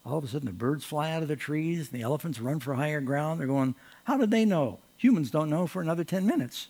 All of a sudden, the birds fly out of the trees, and the elephants run for higher ground. They're going, how did they know? Humans don't know for another 10 minutes.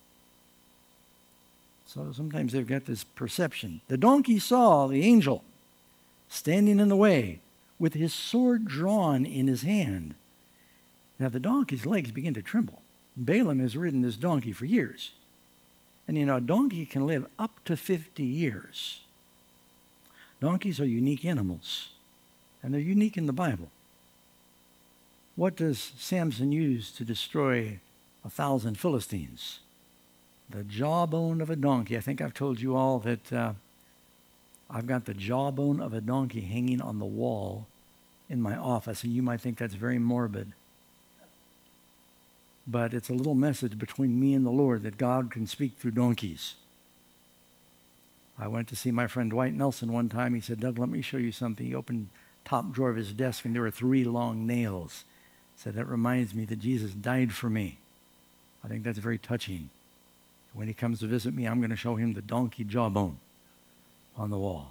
So sometimes they've got this perception. The donkey saw the angel standing in the way with his sword drawn in his hand. Now the donkey's legs begin to tremble. Balaam has ridden this donkey for years. And you know, a donkey can live up to 50 years. Donkeys are unique animals, and they're unique in the Bible. What does Samson use to destroy 1,000 Philistines? The jawbone of a donkey. I think I've told you all that I've got the jawbone of a donkey hanging on the wall in my office, and you might think that's very morbid. But it's a little message between me and the Lord that God can speak through donkeys. I went to see my friend Dwight Nelson one time. He said, Doug, let me show you something. He opened the top drawer of his desk, and there were 3 long nails. He said, that reminds me that Jesus died for me. I think that's very touching. When he comes to visit me, I'm going to show him the donkey jawbone on the wall.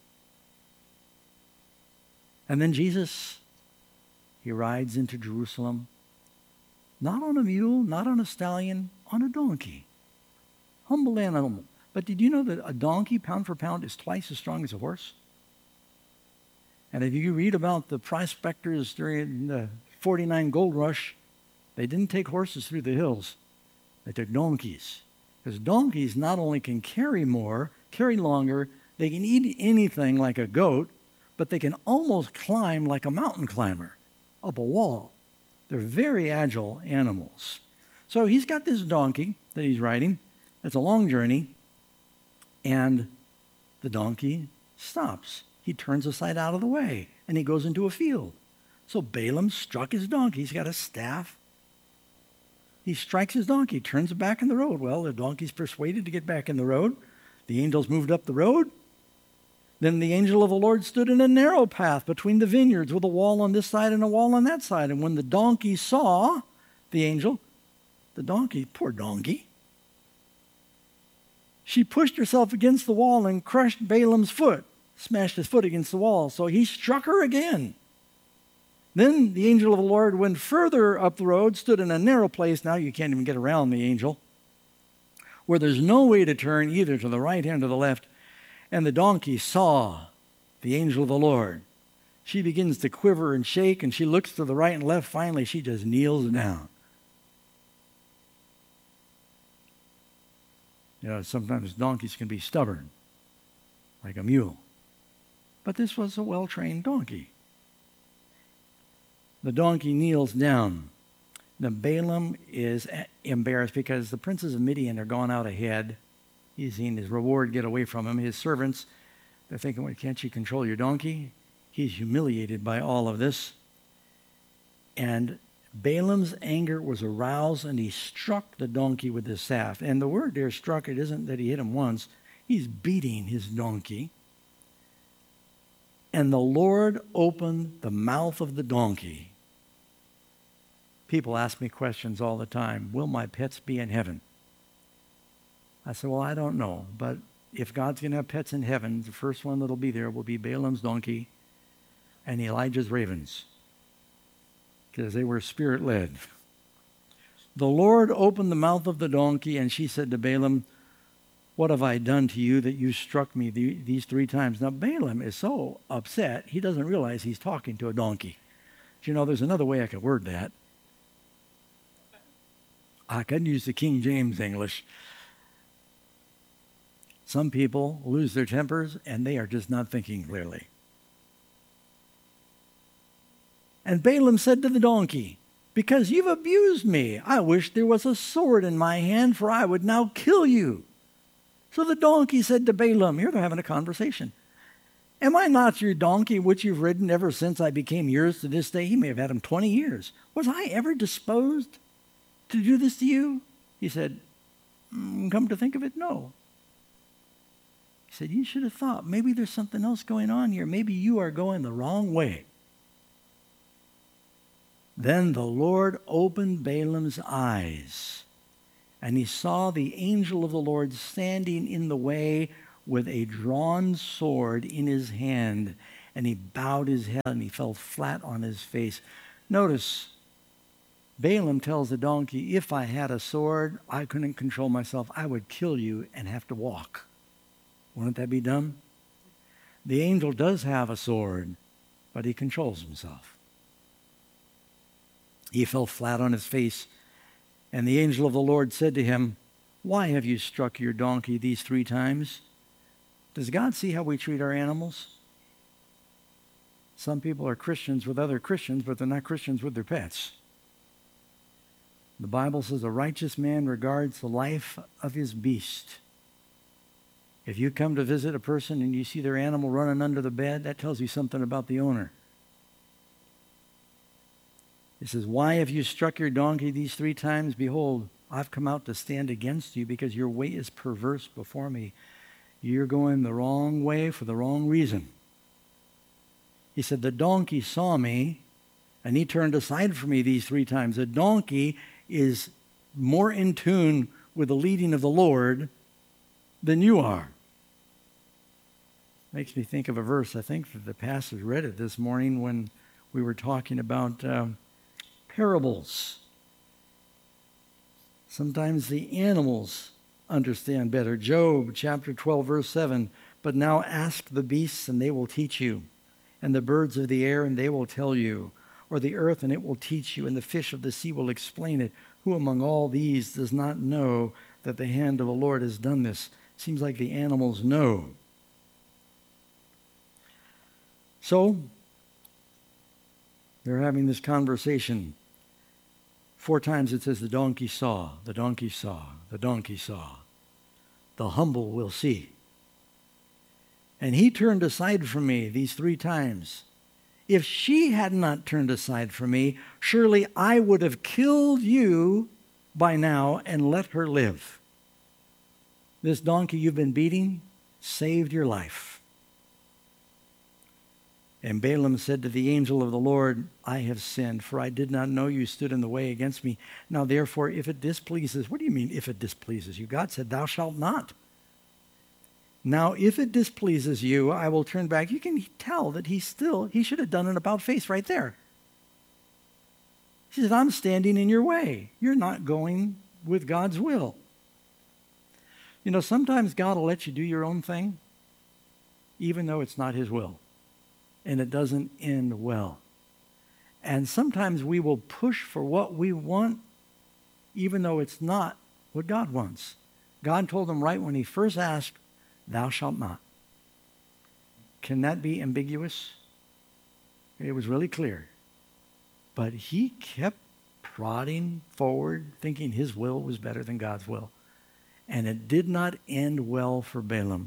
And then Jesus, he rides into Jerusalem, not on a mule, not on a stallion, on a donkey. Humble animal. But did you know that a donkey, pound for pound, is twice as strong as a horse? And if you read about the prospectors during the 49 gold rush, they didn't take horses through the hills. They took donkeys. Because donkeys not only can carry more, carry longer, they can eat anything like a goat, but they can almost climb like a mountain climber up a wall. They're very agile animals. So he's got this donkey that he's riding. It's a long journey. And the donkey stops. He turns aside out of the way, and he goes into a field. So Balaam struck his donkey. He's got a staff. He strikes his donkey, turns it back in the road. Well, the donkey's persuaded to get back in the road. The angels moved up the road. Then the angel of the Lord stood in a narrow path between the vineyards with a wall on this side and a wall on that side. And when the donkey saw the angel, the donkey, poor donkey, she pushed herself against the wall and crushed Balaam's foot, smashed his foot against the wall. So he struck her again. Then the angel of the Lord went further up the road, stood in a narrow place. Now you can't even get around the angel, where there's no way to turn either to the right hand or the left. And the donkey saw the angel of the Lord. She begins to quiver and shake, and she looks to the right and left. Finally, she just kneels down. You know, sometimes donkeys can be stubborn, like a mule. But this was a well-trained donkey. The donkey kneels down. Now Balaam is embarrassed because the princes of Midian are gone out ahead. He's seen his reward get away from him. His servants, they're thinking, well, can't you control your donkey? He's humiliated by all of this. And Balaam's anger was aroused, and he struck the donkey with his staff. And the word there, struck, it isn't that he hit him once. He's beating his donkey. And the Lord opened the mouth of the donkey. People ask me questions all the time. Will my pets be in heaven? I said, well, I don't know. But if God's going to have pets in heaven, the first one that'll be there will be Balaam's donkey and Elijah's ravens, because they were spirit-led. The Lord opened the mouth of the donkey, and she said to Balaam, what have I done to you that you struck me these 3 times? Now, Balaam is so upset, he doesn't realize he's talking to a donkey. Do you know, there's another way I could word that. I could use the King James English. Some people lose their tempers, and they are just not thinking clearly. And Balaam said to the donkey, because you've abused me, I wish there was a sword in my hand, for I would now kill you. So the donkey said to Balaam, here they're having a conversation, am I not your donkey which you've ridden ever since I became yours to this day? He may have had him 20 years. Was I ever disposed to do this to you? He said, come to think of it, no. He said, you should have thought, maybe there's something else going on here. Maybe you are going the wrong way. Then the Lord opened Balaam's eyes, and he saw the angel of the Lord standing in the way with a drawn sword in his hand. and he bowed his head and he fell flat on his face. Notice, Balaam tells the donkey, if I had a sword, I couldn't control myself. I would kill you and have to walk. Wouldn't that be dumb? The angel does have a sword, but he controls himself. He fell flat on his face, and the angel of the Lord said to him, why have you struck your donkey these 3 times? Does God see how we treat our animals? Some people are Christians with other Christians, but they're not Christians with their pets. The Bible says a righteous man regards the life of his beast. If you come to visit a person and you see their animal running under the bed, that tells you something about the owner. It says, why have you struck your donkey these 3 times? Behold, I've come out to stand against you because your way is perverse before me. You're going the wrong way for the wrong reason. He said, the donkey saw me, and he turned aside from me these 3 times. The donkey is more in tune with the leading of the Lord than you are. Makes me think of a verse. I think that the pastor read it this morning when we were talking about parables. Sometimes the animals understand better. Job chapter 12, verse 7, but now ask the beasts and they will teach you, and the birds of the air and they will tell you, or the earth and it will teach you, and the fish of the sea will explain it. Who among all these does not know that the hand of the Lord has done this? Seems like the animals know. So, they're having this conversation. 4 times it says the donkey saw, the donkey saw, the donkey saw. The humble will see. And he turned aside from me these 3 times. If she had not turned aside from me, surely I would have killed you by now and let her live. This donkey you've been beating saved your life. And Balaam said to the angel of the Lord, I have sinned, for I did not know you stood in the way against me. Now therefore, if it displeases, what do you mean if it displeases you? God said, thou shalt not. Now if it displeases you, I will turn back. You can tell that he should have done an about face right there. He said, I'm standing in your way. You're not going with God's will. You know, sometimes God will let you do your own thing, even though it's not his will. And it doesn't end well. And sometimes we will push for what we want, even though it's not what God wants. God told him right when he first asked, thou shalt not. Can that be ambiguous? It was really clear. But he kept prodding forward, thinking his will was better than God's will. And it did not end well for Balaam.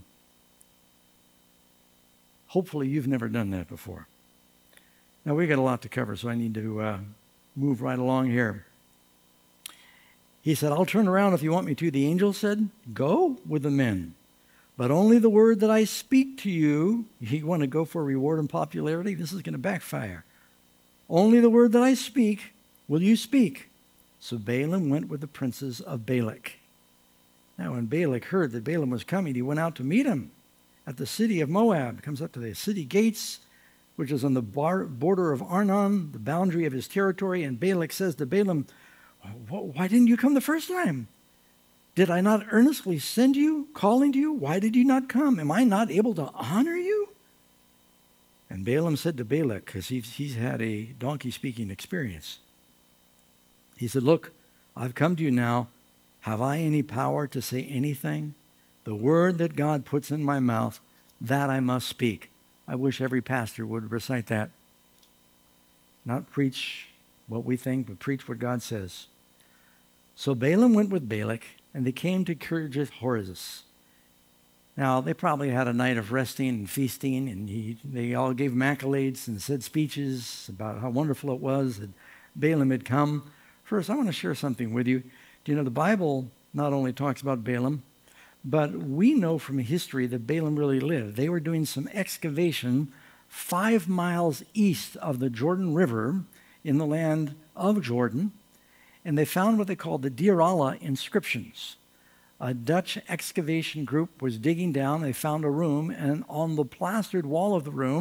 Hopefully you've never done that before. Now we got a lot to cover, so I need to move right along here. He said, I'll turn around if you want me to. The angel said, go with the men, but only the word that I speak to you. You want to go for reward and popularity? This is going to backfire. Only the word that I speak will you speak. So Balaam went with the princes of Balak. Now when Balak heard that Balaam was coming, he went out to meet him at the city of Moab. Comes up to the city gates, which is on the border of Arnon, the boundary of his territory. And Balak says to Balaam, why didn't you come the first time? Did I not earnestly send you, calling to you? Why did you not come? Am I not able to honor you? And Balaam said to Balak, because he's had a donkey speaking experience. He said, look, I've come to you now. Have I any power to say anything? The word that God puts in my mouth, that I must speak. I wish every pastor would recite that. Not preach what we think, but preach what God says. So Balaam went with Balak, and they came to Kirjath Horzis. Now, they probably had a night of resting and feasting, and they all gave him accolades and said speeches about how wonderful it was that Balaam had come. First, I want to share something with you. Do you know the Bible not only talks about Balaam, but we know from history that Balaam really lived. They were doing some excavation 5 miles east of the Jordan River in the land of Jordan, and they found what they called the Deir Allah inscriptions. A Dutch excavation group was digging down. They found a room, and on the plastered wall of the room,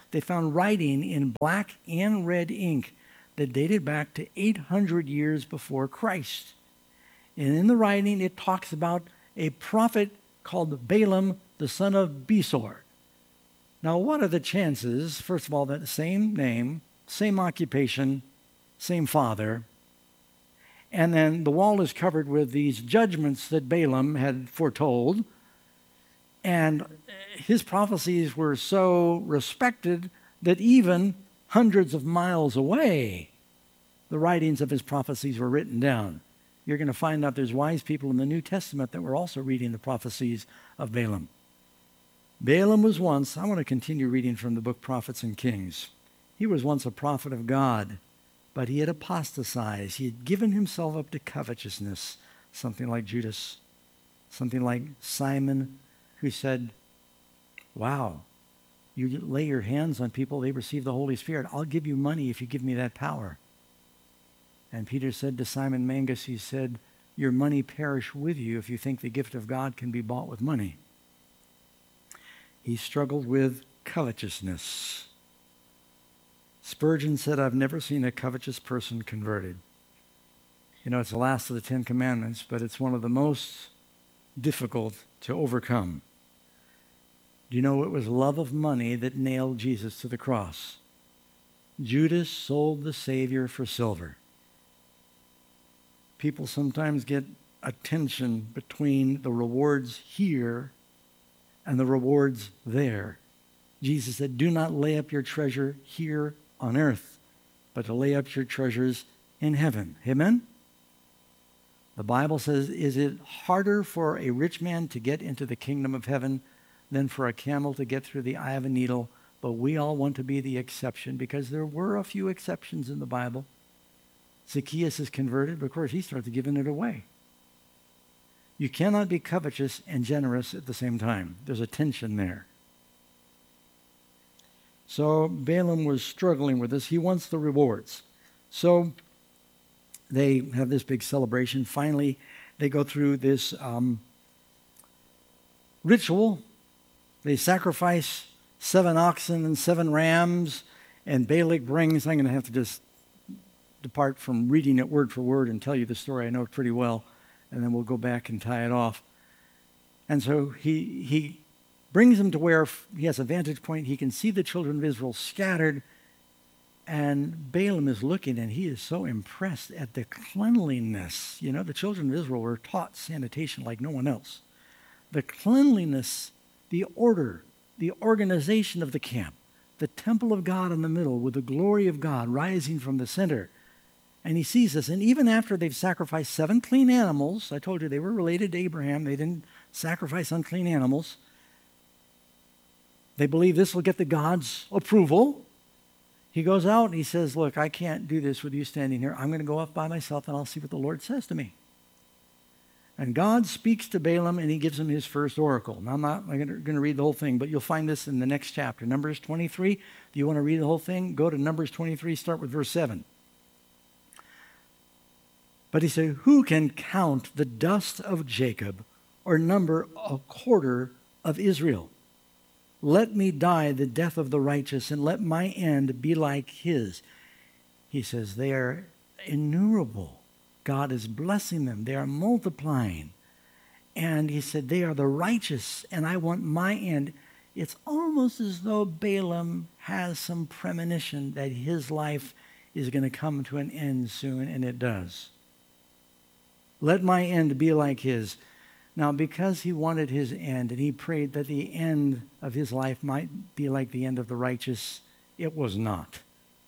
they found writing in black and red ink that dated back to 800 years before Christ. And in the writing, it talks about a prophet called Balaam, the son of Besor. Now, what are the chances, first of all, that the same name, same occupation, same father, and then the wall is covered with these judgments that Balaam had foretold, and his prophecies were so respected that even hundreds of miles away, the writings of his prophecies were written down. You're going to find out there's wise people in the New Testament that were also reading the prophecies of Balaam. Balaam was once, I want to continue reading from the book Prophets and Kings. He was once a prophet of God, but he had apostatized. He had given himself up to covetousness, something like Judas, something like Simon, who said, wow, you lay your hands on people, they receive the Holy Spirit. I'll give you money if you give me that power. And Peter said to Simon Magus, he said, your money perish with you if you think the gift of God can be bought with money. He struggled with covetousness. Spurgeon said, I've never seen a covetous person converted. You know, it's the last of the 10 Commandments, but it's one of the most difficult to overcome. Do you know it was love of money that nailed Jesus to the cross? Judas sold the Savior for silver. People sometimes get a tension between the rewards here and the rewards there. Jesus said, do not lay up your treasure here on earth, but to lay up your treasures in heaven. Amen? The Bible says, is it harder for a rich man to get into the kingdom of heaven than for a camel to get through the eye of a needle? But we all want to be the exception because there were a few exceptions in the Bible. Zacchaeus is converted, but of course he starts giving it away. You cannot be covetous and generous at the same time. There's a tension there. So Balaam was struggling with this. He wants the rewards. So they have this big celebration. Finally, they go through this ritual. They sacrifice 7 oxen and 7 rams, and Balak brings, I'm going to have to just depart from reading it word for word and tell you the story. I know it pretty well, and then we'll go back and tie it off. And so he brings them to where he has a vantage point. He can see the children of Israel scattered, and Balaam is looking, and he is so impressed at the cleanliness. You know, the children of Israel were taught sanitation like no one else. The cleanliness, the order, the organization of the camp, the temple of God in the middle with the glory of God rising from the center. And he sees this. And even after they've sacrificed 7 clean animals, I told you they were related to Abraham. They didn't sacrifice unclean animals. They believe this will get the God's approval. He goes out and he says, look, I can't do this with you standing here. I'm going to go up by myself and I'll see what the Lord says to me. And God speaks to Balaam and he gives him his first oracle. Now, I'm not going to read the whole thing, but you'll find this in the next chapter. Numbers 23. If you want to read the whole thing, go to Numbers 23, start with verse 7. But he said, who can count the dust of Jacob or number a quarter of Israel? Let me die the death of the righteous, and let my end be like his. He says, they are innumerable. God is blessing them. They are multiplying. And he said, they are the righteous, and I want my end. It's almost as though Balaam has some premonition that his life is going to come to an end soon, and it does. Let my end be like his. Now, because he wanted his end, and he prayed that the end of his life might be like the end of the righteous, it was not.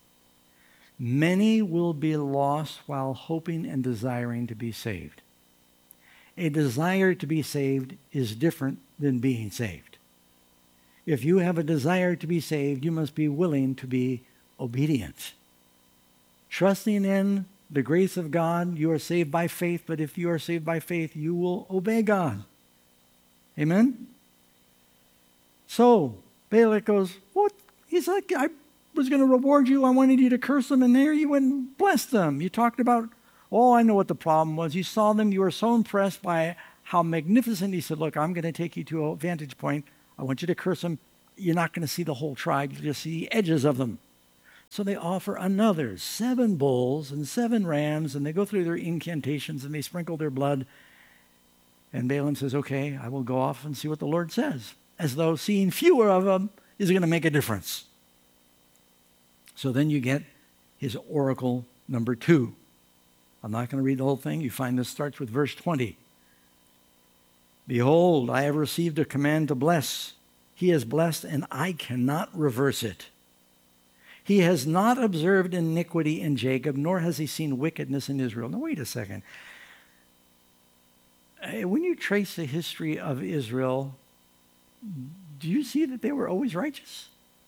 Many will be lost while hoping and desiring to be saved. A desire to be saved is different than being saved. If you have a desire to be saved, you must be willing to be obedient. Trusting in the grace of God, you are saved by faith, but if you are saved by faith, you will obey God. Amen? So, Balak goes, what? He's like, I was going to reward you. I wanted you to curse them, and there you went and blessed them. You talked about, oh, I know what the problem was. You saw them. You were so impressed by how magnificent. He said, look, I'm going to take you to a vantage point. I want you to curse them. you're not going to see the whole tribe. You'll just see the edges of them. So they offer another 7 bulls and 7 rams, and they go through their incantations, and they sprinkle their blood. And Balaam says, okay, I will go off and see what the Lord says, as though seeing fewer of them is going to make a difference. So then you get his oracle number 2. I'm not going to read the whole thing. You find this starts with verse 20. Behold, I have received a command to bless. He has blessed, and I cannot reverse it. He has not observed iniquity in Jacob, nor has he seen wickedness in Israel. Now, wait a second. When you trace the history of Israel, do you see that they were always righteous?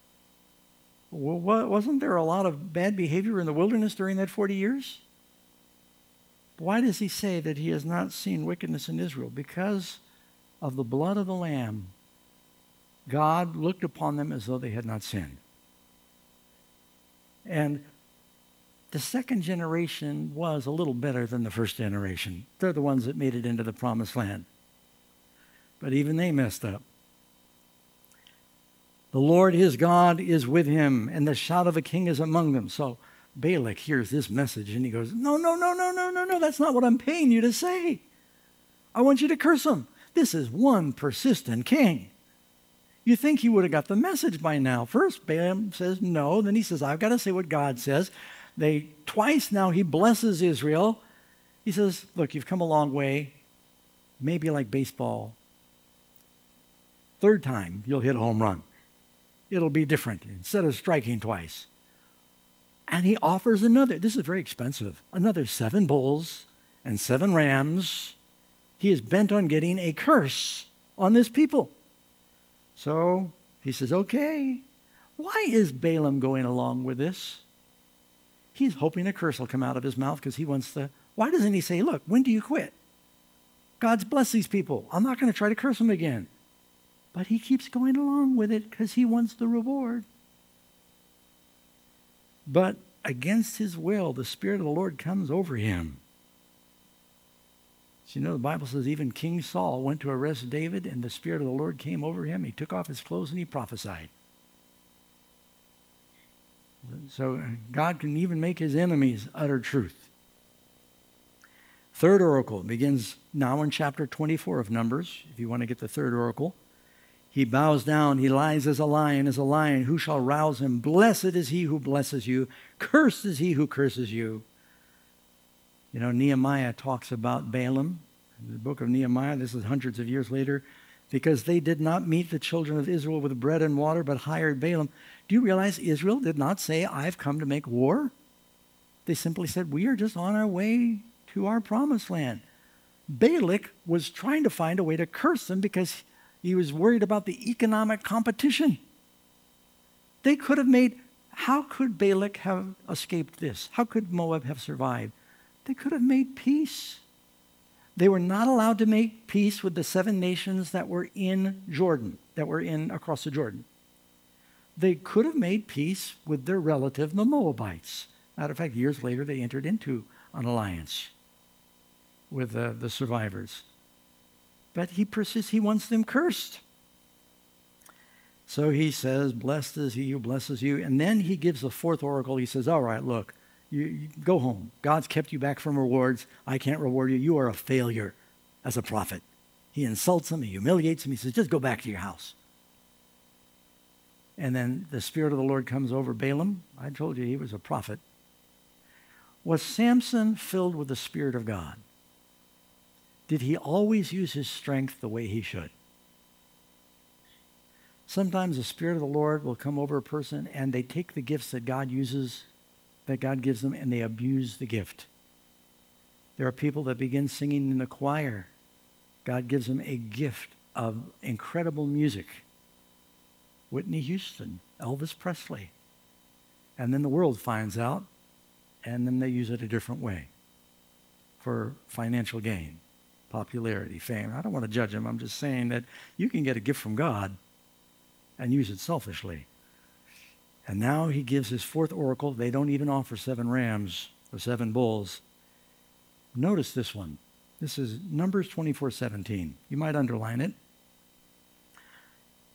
Well, wasn't there a lot of bad behavior in the wilderness during that 40 years? Why does he say that he has not seen wickedness in Israel? Because of the blood of the Lamb, God looked upon them as though they had not sinned. And the second generation was a little better than the first generation. They're the ones that made it into the promised land. But even they messed up. The Lord his God is with him, and the shout of a king is among them. So Balak hears this message, and he goes, no, that's not what I'm paying you to say. I want you to curse him. This is one persistent king. You think he would have got the message by now. First, Balaam says no. Then he says, I've got to say what God says. Twice now he blesses Israel. He says, look, you've come a long way. Maybe like baseball. Third time, you'll hit a home run. It'll be different instead of striking twice. And he offers another. This is very expensive. Another 7 bulls and 7 rams. He is bent on getting a curse on this people. So he says, okay, why is Balaam going along with this? He's hoping a curse will come out of his mouth because he wants to. Why doesn't he say, look, when do you quit? God's blessed these people. I'm not going to try to curse them again. But he keeps going along with it because he wants the reward. But against his will, the Spirit of the Lord comes over him. So you know, the Bible says even King Saul went to arrest David, and the Spirit of the Lord came over him. He took off his clothes and he prophesied. So God can even make his enemies utter truth. Third oracle begins now in chapter 24 of Numbers, if you want to get the third oracle. He bows down, he lies as a lion. Who shall rouse him? Blessed is he who blesses you. Cursed is he who curses you. You know, Nehemiah talks about Balaam. In the book of Nehemiah, this is hundreds of years later, because they did not meet the children of Israel with bread and water, but hired Balaam. Do you realize Israel did not say, I've come to make war? They simply said, we are just on our way to our promised land. Balak was trying to find a way to curse them because he was worried about the economic competition. They could have made, how could Balak have escaped this? How could Moab have survived? They could have made peace. They were not allowed to make peace with the 7 nations that were in Jordan, that were across the Jordan. They could have made peace with their relative, the Moabites. Matter of fact, years later, they entered into an alliance with the survivors. But he persists, he wants them cursed. So he says, blessed is he who blesses you. And then he gives the fourth oracle. He says, all right, look, you go home. God's kept you back from rewards. I can't reward you. You are a failure as a prophet. He insults him. He humiliates him. He says, just go back to your house. And then the Spirit of the Lord comes over Balaam. I told you he was a prophet. Was Samson filled with the Spirit of God? Did he always use his strength the way he should? Sometimes the Spirit of the Lord will come over a person and they take the gifts that God uses, that God gives them, and they abuse the gift. There are people that begin singing in the choir. God gives them a gift of incredible music. Whitney Houston, Elvis Presley. And then the world finds out, and then they use it a different way for financial gain, popularity, fame. I don't want to judge them. I'm just saying that you can get a gift from God and use it selfishly. And now he gives his fourth oracle. They don't even offer 7 rams or 7 bulls. Notice this one. This is Numbers 24:17. You might underline it.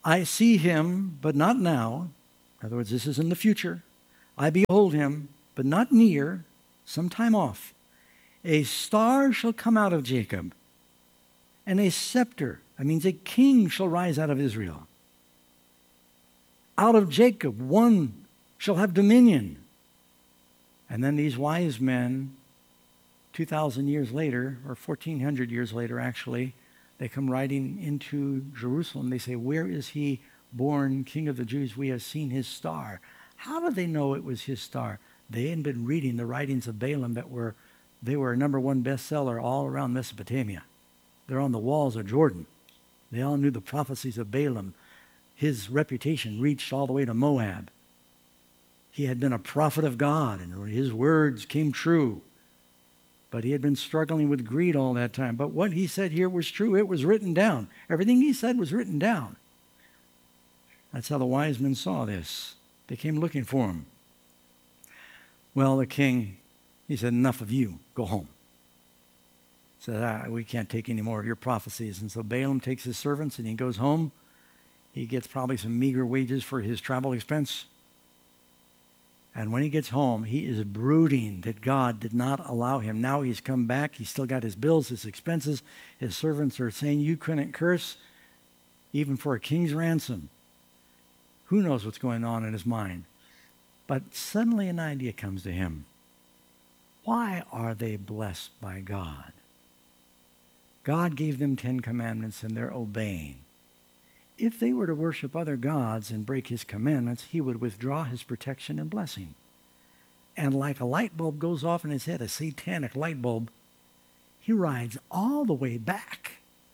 I see him, but not now. In other words, this is in the future. I behold him, but not near, some time off. A star shall come out of Jacob, and a scepter, that means a king, shall rise out of Israel. Out of Jacob one shall have dominion. And then these wise men, 2,000 years later, or 1,400 years later actually, they come riding into Jerusalem. They say, where is he born, King of the Jews? We have seen his star. How did they know it was his star? They had been reading the writings of Balaam they were a number one bestseller all around Mesopotamia. They're on the walls of Jordan. They all knew the prophecies of Balaam. His reputation reached all the way to Moab. He had been a prophet of God, and his words came true. But he had been struggling with greed all that time. But what he said here was true. It was written down. Everything he said was written down. That's how the wise men saw this. They came looking for him. Well, the king, he said, enough of you. Go home. He said, we can't take any more of your prophecies. And so Balaam takes his servants and he goes home. He gets probably some meager wages for his travel expense. And when he gets home, he is brooding that God did not allow him. Now he's come back. He's still got his bills, his expenses. His servants are saying, you couldn't curse even for a king's ransom. Who knows what's going on in his mind? But suddenly an idea comes to him. Why are they blessed by God? God gave them 10 commandments and they're obeying. If they were to worship other gods and break his commandments, he would withdraw his protection and blessing. And like a light bulb goes off in his head, a satanic light bulb, he rides all the way back.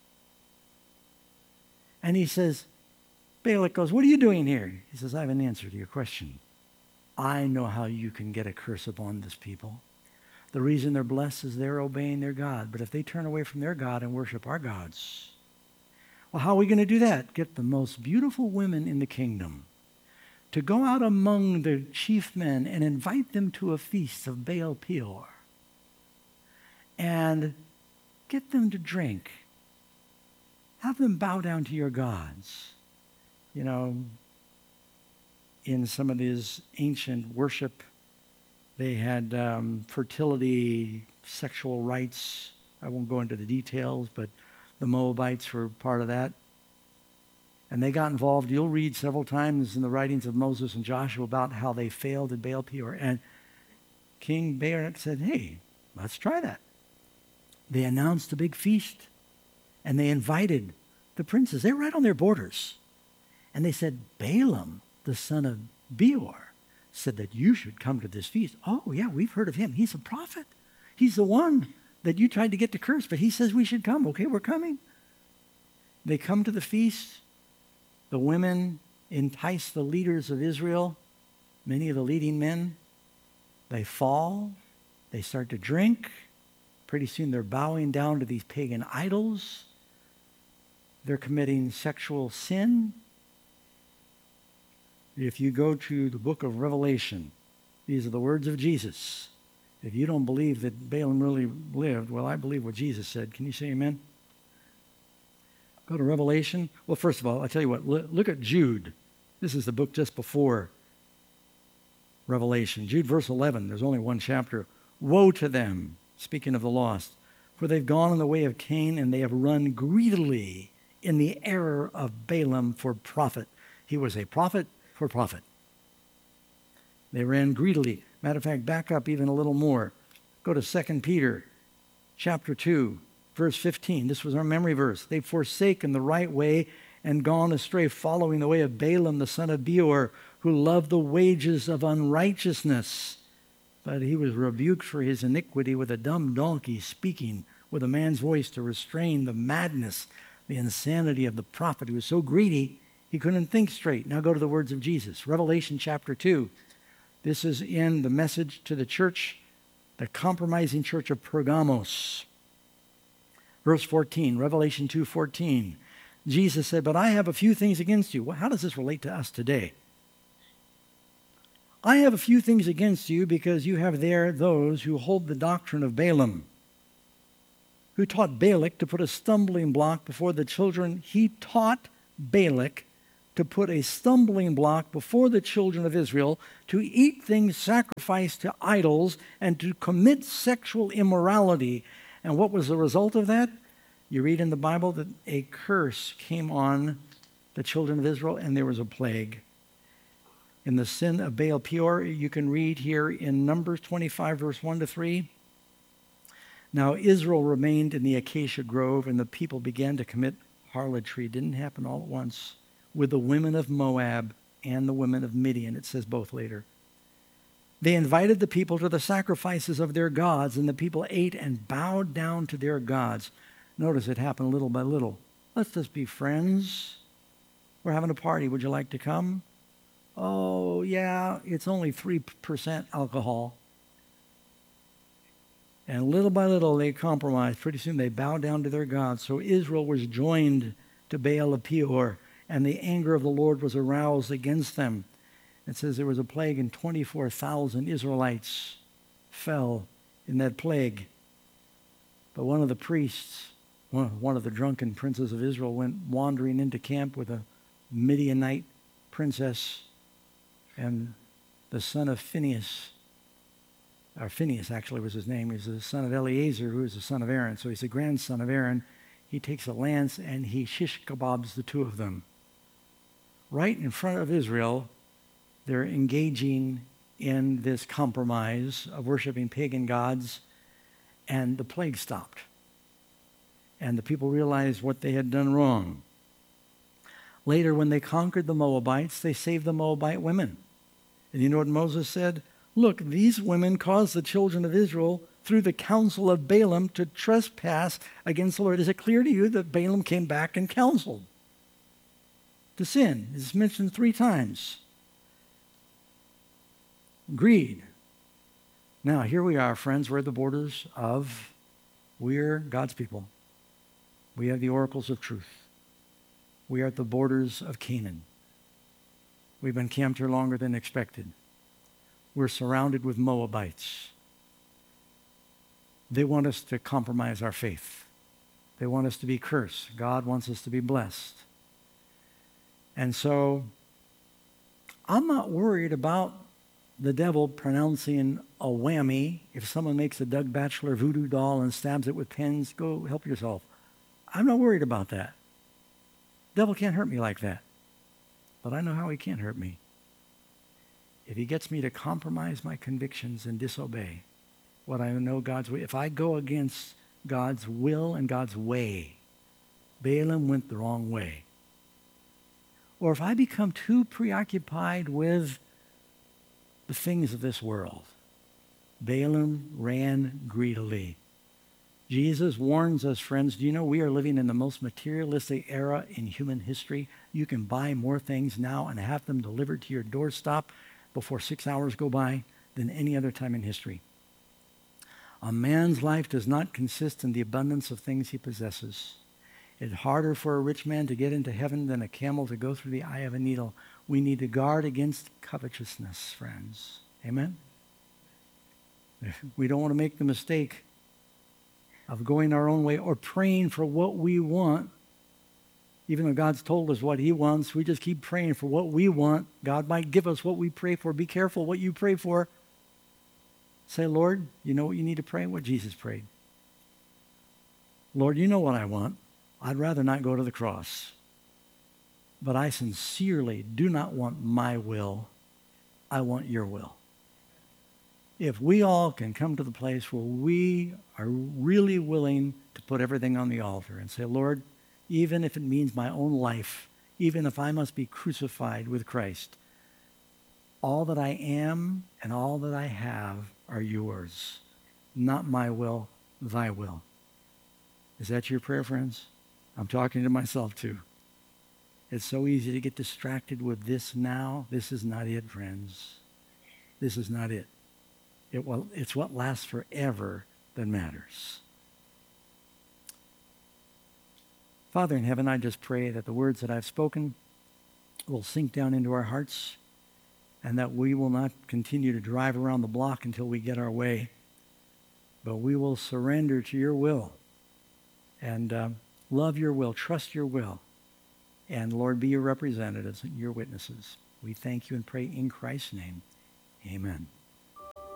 And he says, Balak goes, what are you doing here? He says, I have an answer to your question. I know how you can get a curse upon this people. The reason they're blessed is they're obeying their God. But if they turn away from their God and worship our gods, well, how are we going to do that? Get the most beautiful women in the kingdom to go out among the chief men and invite them to a feast of Baal Peor and get them to drink. Have them bow down to your gods. You know, in some of these ancient worship, they had fertility, sexual rites. I won't go into the details, but the Moabites were part of that. And they got involved. You'll read several times in the writings of Moses and Joshua about how they failed at Baal Peor. And King Balak said, hey, let's try that. They announced a big feast. And they invited the princes. They were right on their borders. And they said, Balaam, the son of Beor, said that you should come to this feast. Oh, yeah, we've heard of him. He's a prophet. He's the one that you tried to get to curse, but he says we should come. Okay, we're coming. They come to the feast. The women entice the leaders of Israel, many of the leading men. They fall. They start to drink. Pretty soon they're bowing down to these pagan idols. They're committing sexual sin. If you go to the book of Revelation, these are the words of Jesus. If you don't believe that Balaam really lived, well, I believe what Jesus said. Can you say amen? Go to Revelation. Well, first of all, I tell you what, look at Jude. This is the book just before Revelation. Jude verse 11, there's only one chapter. Woe to them, speaking of the lost, for they've gone in the way of Cain, and they have run greedily in the error of Balaam for profit. He was a prophet for profit. They ran greedily. Matter of fact, back up even a little more. Go to 2 Peter chapter 2, verse 15. This was our memory verse. They've forsaken the right way and gone astray, following the way of Balaam, the son of Beor, who loved the wages of unrighteousness. But he was rebuked for his iniquity with a dumb donkey, speaking with a man's voice to restrain the madness, the insanity of the prophet who was so greedy he couldn't think straight. Now go to the words of Jesus. Revelation chapter 2. This is in the message to the church, the compromising church of Pergamos. Verse 14, Revelation 2:14. Jesus said, but I have a few things against you. Well, how does this relate to us today? I have a few things against you because you have there those who hold the doctrine of Balaam, who taught Balak to put a stumbling block before the children. He taught Balak to put a stumbling block before the children of Israel to eat things sacrificed to idols and to commit sexual immorality. And what was the result of that? You read in the Bible that a curse came on the children of Israel, and there was a plague. In the sin of Baal Peor, you can read here in Numbers 25, verse 1 to 3. Now Israel remained in the acacia grove, and the people began to commit harlotry. It didn't happen all at once. With the women of Moab and the women of Midian. It says both later. They invited the people to the sacrifices of their gods, and the people ate and bowed down to their gods. Notice it happened little by little. Let's just be friends. We're having a party. Would you like to come? Oh, yeah, it's only 3% alcohol. And little by little, they compromised. Pretty soon, they bowed down to their gods. So Israel was joined to Baal of Peor, and the anger of the Lord was aroused against them. It says there was a plague, and 24,000 Israelites fell in that plague. But one of the priests, one of the drunken princes of Israel, went wandering into camp with a Midianite princess, and the son of Phinehas, or Phinehas actually was his name. He was the son of Eleazar, who was the son of Aaron. So he's the grandson of Aaron. He takes a lance and he shish kebabs the two of them. Right in front of Israel, they're engaging in this compromise of worshiping pagan gods, and the plague stopped. And the people realized what they had done wrong. Later, when they conquered the Moabites, they saved the Moabite women. And you know what Moses said? Look, these women caused the children of Israel, through the counsel of Balaam, to trespass against the Lord. Is it clear to you that Balaam came back and counseled to sin? It's mentioned 3 times. Greed. Now, here we are, friends. We're at the borders of, we're God's people. We have the oracles of truth. We are at the borders of Canaan. We've been camped here longer than expected. We're surrounded with Moabites. They want us to compromise our faith. They want us to be cursed. God wants us to be blessed. And so, I'm not worried about the devil pronouncing a whammy. If someone makes a Doug Batchelor voodoo doll and stabs it with pins, go help yourself. I'm not worried about that. The devil can't hurt me like that. But I know how he can't hurt me. If he gets me to compromise my convictions and disobey what I know God's way, if I go against God's will and God's way, Balaam went the wrong way. Or if I become too preoccupied with the things of this world, Balaam ran greedily. Jesus warns us, friends, do you know we are living in the most materialistic era in human history? You can buy more things now and have them delivered to your doorstep before 6 hours go by than any other time in history. A man's life does not consist in the abundance of things he possesses. It's harder for a rich man to get into heaven than a camel to go through the eye of a needle. We need to guard against covetousness, friends. Amen? We don't want to make the mistake of going our own way or praying for what we want. Even though God's told us what he wants, we just keep praying for what we want. God might give us what we pray for. Be careful what you pray for. Say, Lord, you know what you need to pray? What Jesus prayed. Lord, you know what I want. I'd rather not go to the cross. But I sincerely do not want my will. I want your will. If we all can come to the place where we are really willing to put everything on the altar and say, Lord, even if it means my own life, even if I must be crucified with Christ, all that I am and all that I have are yours. Not my will, thy will. Is that your prayer, friends? I'm talking to myself too. It's so easy to get distracted with this now. This is not it, friends. This is not it. It's what lasts forever that matters. Father in heaven, I just pray that the words that I've spoken will sink down into our hearts and that we will not continue to drive around the block until we get our way, but we will surrender to your will and love your will, trust your will, And Lord, be your representatives, your witnesses. We thank you and pray in Christ's name. Amen.